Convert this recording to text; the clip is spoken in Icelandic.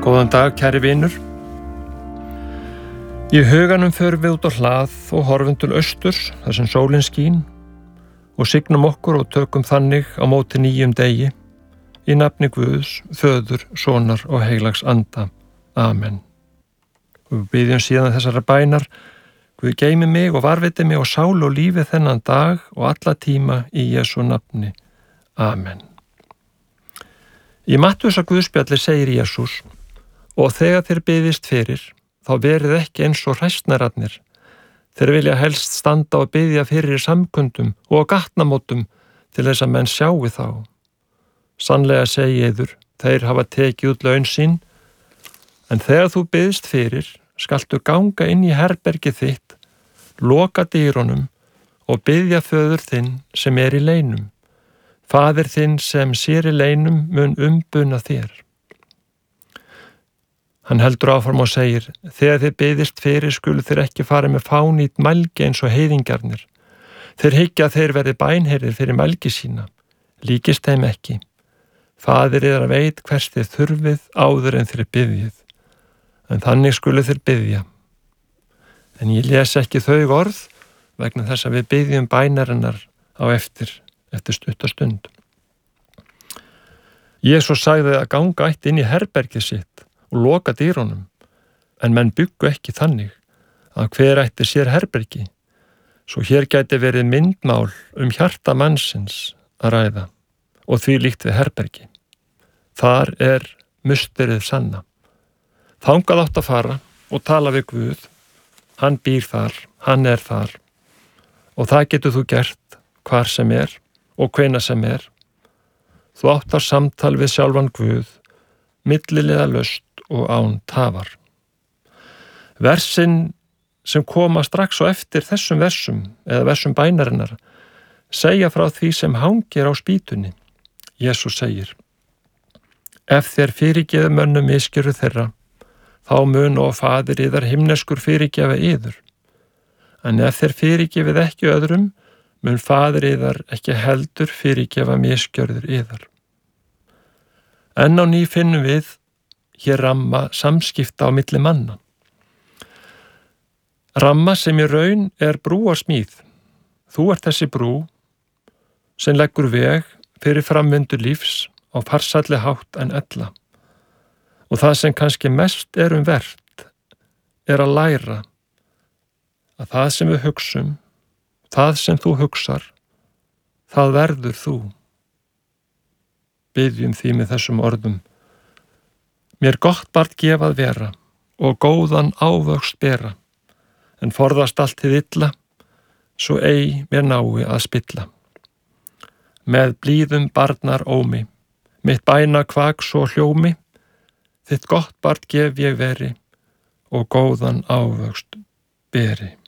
Góðan dag, kæri vinur. Í huganum förum við út á hlað og horfum til austurs, þar sem sólin skín, og signum okkur og tökum þannig á móti nýjum degi, í nafni Guðs, Föður, Sonar og heilags anda. Amen. Við biðjum síðan þessara bænar: Guð geymi mig og varviti mig og sál og lífi þennan dag og alla tíma í Jesú nafni. Amen. Í Mattheusar Guðspjalli segir Jesús: Og þegar þér biðist fyrir, þá verið ekki eins og hræsnararnir. Þeir vilja helst standa og biðja fyrir í samkundum og á gatnamótum til þess að menn sjáu þá. Sannlega segi ég yður, þeir hafa tekið út laun sín, en þegar þú biðst fyrir, skaltu ganga inn í herbergið þitt, loka dyrunum og biðja föður þinn sem er í leynum. Faðir þinn sem sér í leynum mun umbuna þér. Hann heldur áfram og segir: Þegar þið biðist fyrir skulu þér ekki fara með fánýt mælgi eins og heiðingjarnir. Þeir hyggja að þeir verði bænheyrir fyrir mælgi sína. Líkist þeim ekki. Faðir yðar veit hvers þið þurfið áður en þér biðjið. En þannig skulu þér biðja. En ég les ekki þau orð vegna þess að við biðjum bænarinnar á eftir stuttastund. Jesús sagði að ganga ætti inn í herbergið sitt og loka dyrunum, en menn byggu ekki þannig að hver ætti sér herbergi, svo hér gæti verið myndmál hjarta mannsins að ræða og því líkt við herbergi. Þar er musterið sanna. Þangað átt að fara og tala við Guð. Hann býr þar, hann er þar, og það getur þú gert hvar sem er og hvenær sem er. Þú áttar samtal við sjálfan Guð, milliliðalaust og án tafar. Versin sem koma strax á eftir þessum versum, eða versum bænarinnar, segja frá því sem hangir á spýtunni. Jesús segir: Ef þér fyrirgefi mönnum misgjörðir þeirra, þá mun og Faðir yðar himneskur fyrirgefa yður. En ef þér fyrirgefið ekki öðrum, mun Faðir yðar ekki heldur fyrirgefa misgjörðir yðar. Enn á ný finnum við hér ramma samskipta á milli manna. Ramma sem í raun er brúarsmíð. Þú ert þessi brú sem leggur veg fyrir framvindu lífs á farsælli hátt en ella. Og það sem kannski mest er vert er að læra að það sem við hugsum, það sem þú hugsar, það verður þú. Biðjum því með þessum orðum: Mér gott barn gefað vera og góðan ávöxt bera, en forðast allt hið illa, svo ei mér nái að spilla. Með blíðum barnar ómi, mitt bæna kvak svo hljómi, þitt gott barn gef ég veri og góðan ávöxt beri.